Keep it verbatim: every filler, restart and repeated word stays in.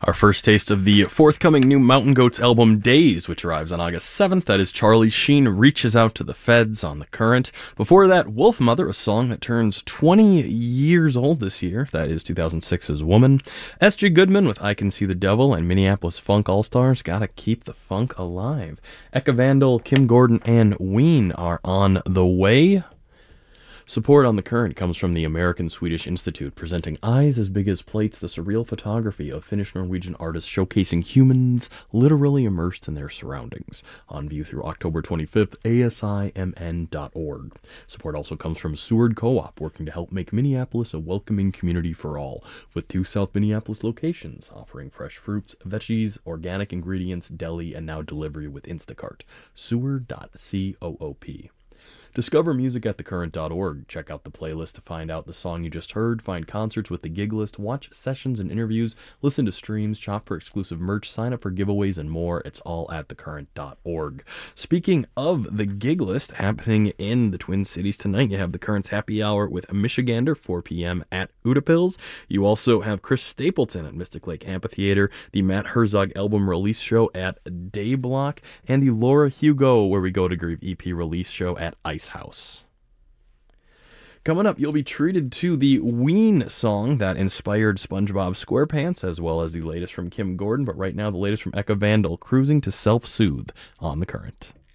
Our first taste of the forthcoming new Mountain Goats album, Days, which arrives on August seventh. That is Charlie Sheen Reaches Out to the Feds on The Current. Before that, Wolfmother, a song that turns twenty years old this year. That is two thousand six's Woman. S G Goodman with I Can See the Devil, and Minneapolis Funk All-Stars, Gotta Keep the Funk Alive. Eka Vandal, Kim Gordon, and Ween are on the way. Support on The Current comes from the American-Swedish Institute, presenting Eyes as Big as Plates, the surreal photography of Finnish-Norwegian artists showcasing humans literally immersed in their surroundings. On view through October twenty-fifth, A S I M N dot org. Support also comes from Seward Co-op, working to help make Minneapolis a welcoming community for all, with two South Minneapolis locations, offering fresh fruits, veggies, organic ingredients, deli, and now delivery with Instacart. Seward dot coop. Discover music at the current dot org. Check out the playlist to find out the song you just heard, find concerts with the gig list, watch sessions and interviews, listen to streams, shop for exclusive merch, sign up for giveaways, and more. It's all at the current dot org. Speaking of the gig list happening in the Twin Cities tonight, you have the Current's Happy Hour with Michigander, four p.m. at Utapils. You also have Chris Stapleton at Mystic Lake Amphitheater, the Matt Herzog album release show at Dayblock, and the Laura Hugo Where We Go to Grieve E P release show at Ice House. Coming up, you'll be treated to the Ween song that inspired SpongeBob SquarePants, as well as the latest from Kim Gordon, but right now the latest from Eka Vandal, Cruising to Self-Soothe on The Current.